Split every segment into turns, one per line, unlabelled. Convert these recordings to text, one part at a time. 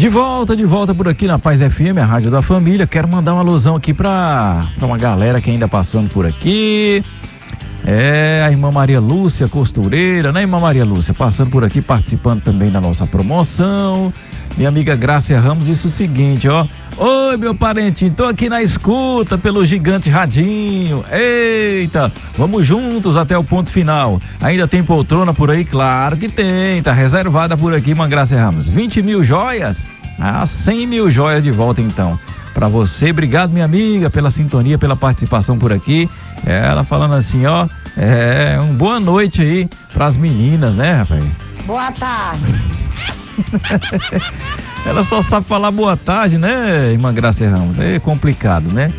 De volta por aqui na Paz FM, a Rádio da Família. Quero mandar uma alusão aqui pra uma galera que ainda passando por aqui. A irmã Maria Lúcia, costureira, né, irmã Maria Lúcia? Passando por aqui, participando também da nossa promoção. Minha amiga Grácia Ramos disse o seguinte, ó. Oi, meu parentinho, tô aqui na escuta pelo gigante radinho. Eita, vamos juntos até o ponto final. Ainda tem poltrona por aí? Claro que tem, tá reservada por aqui, irmã Grácia Ramos. 20 mil joias? 100 mil joias de volta então. Pra você, obrigado, minha amiga, pela sintonia, pela participação por aqui. Ela falando assim, ó, uma boa noite aí pras meninas, né, rapaz?
Boa tarde.
Ela só sabe falar boa tarde, né, irmã Grácia Ramos? É complicado, né?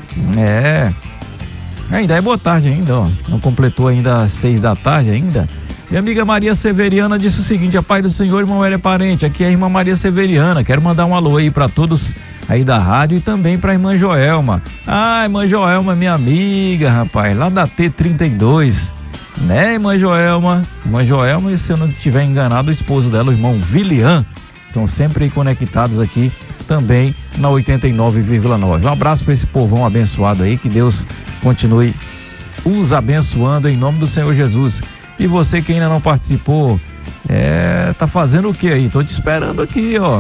Ainda é boa tarde ainda, ó. Não completou ainda às 6 da tarde ainda. Minha amiga Maria Severiana disse o seguinte: a paz do Senhor, irmão, ela é parente. Aqui é a irmã Maria Severiana. Quero mandar um alô aí pra todos aí da rádio e também pra irmã Joelma. Irmã Joelma, minha amiga, rapaz, lá da T32. Né, irmã Joelma? Irmã Joelma, e se eu não estiver enganado, o esposo dela, o irmão Vilian, são sempre conectados aqui também na 89,9. Um abraço para esse povão abençoado aí, que Deus continue os abençoando em nome do Senhor Jesus. E você que ainda não participou, tá fazendo o que aí? Tô te esperando aqui, ó,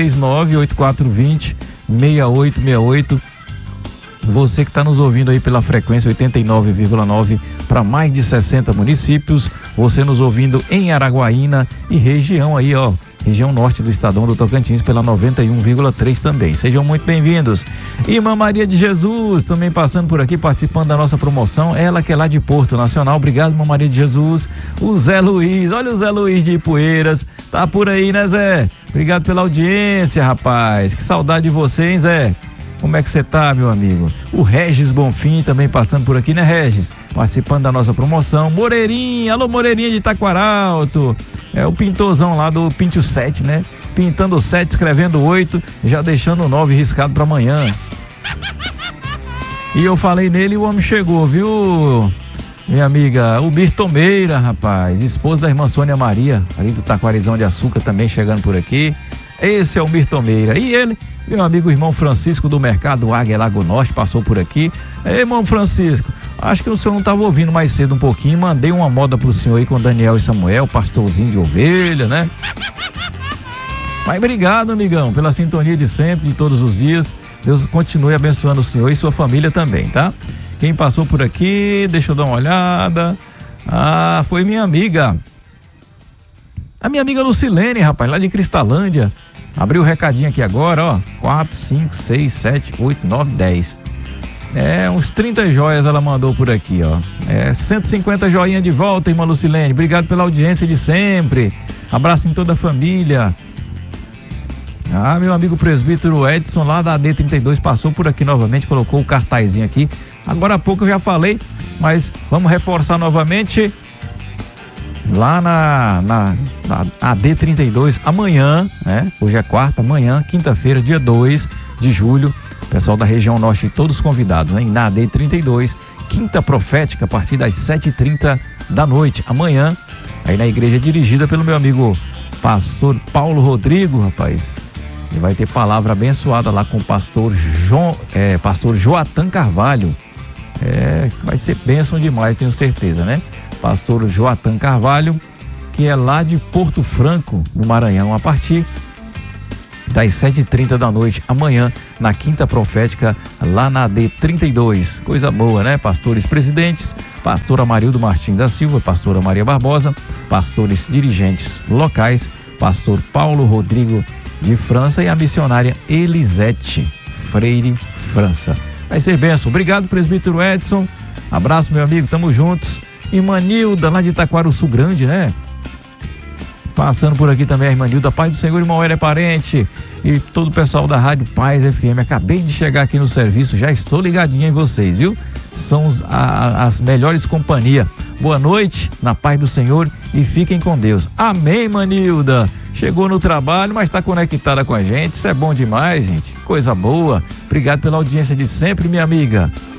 639-8420-6868. Você que está nos ouvindo aí pela frequência 89,9 para mais de 60 municípios, você nos ouvindo em Araguaína e região aí, ó, região norte do Estadão do Tocantins pela 91,3 também. Sejam muito bem-vindos. Irmã Maria de Jesus também passando por aqui, participando da nossa promoção, ela que é lá de Porto Nacional. Obrigado, irmã Maria de Jesus. O Zé Luiz, olha o Zé Luiz de Ipueiras, tá por aí, né, Zé? Obrigado pela audiência, rapaz. Que saudade de você, hein, Zé? Como é que você tá, meu amigo? O Regis Bonfim também passando por aqui, né, Regis? Participando da nossa promoção. Moreirinha, alô Moreirinha de Itaquaralto. É o pintorzão lá do Pinte o 7, né? Pintando o 7, escrevendo 8, já deixando o 9 riscado pra amanhã. E eu falei nele e o homem chegou, viu? Minha amiga, o Birtomeira, rapaz. Esposo da irmã Sônia Maria, ali do Taquarizão de Açúcar, também chegando por aqui. Esse é o Birtomeira. E ele, meu amigo irmão Francisco do Mercado Águia Lago Norte, passou por aqui. Ei, irmão Francisco, acho que o senhor não estava ouvindo mais cedo um pouquinho. Mandei uma moda pro senhor aí com Daniel e Samuel, pastorzinho de ovelha, né? Mas obrigado, amigão, pela sintonia de sempre, de todos os dias. Deus continue abençoando o senhor e sua família também, tá? Quem passou por aqui, deixa eu dar uma olhada. Foi minha amiga. A minha amiga Lucilene, rapaz, lá de Cristalândia. Abriu o recadinho aqui agora, ó. 4, 5, 6, 7, 8, 9, 10. Uns 30 joias ela mandou por aqui, ó. 150 joinha de volta, irmã Lucilene. Obrigado pela audiência de sempre. Abraço em toda a família. Meu amigo presbítero Edson, lá da AD32, passou por aqui novamente, colocou o cartazinho aqui. Agora há pouco eu já falei, mas vamos reforçar novamente. Lá na AD32, amanhã, né? Hoje é quarta, amanhã, quinta-feira, dia 2 de julho, pessoal da região norte, todos convidados, né? Na AD32, quinta profética, a partir das 7h30 da noite, amanhã, aí na igreja dirigida pelo meu amigo pastor Paulo Rodrigo, rapaz. Ele vai ter palavra abençoada lá com o pastor Joatan Carvalho. Vai ser bênção demais, tenho certeza, né? Pastor Joatan Carvalho, que é lá de Porto Franco, no Maranhão, a partir das 7h30 da noite, amanhã, na quinta profética, lá na D32. Coisa boa, né? Pastores presidentes, pastor Amarildo Martins da Silva, pastora Maria Barbosa, pastores dirigentes locais, pastor Paulo Rodrigo de França e a missionária Elisete Freire França. Vai ser bênção. Obrigado, presbítero Edson. Abraço, meu amigo, tamo juntos. Irmã Nilda, lá de Itaquaruçu Grande, né? Passando por aqui também a irmã Nilda, Paz do Senhor, irmão, ela é parente. E todo o pessoal da Rádio Paz FM, acabei de chegar aqui no serviço, já estou ligadinho em vocês, viu? São as melhores companhias. Boa noite, na paz do Senhor e fiquem com Deus. Amém, Manilda. Chegou no trabalho, mas está conectada com a gente. Isso é bom demais, gente. Coisa boa. Obrigado pela audiência de sempre, minha amiga.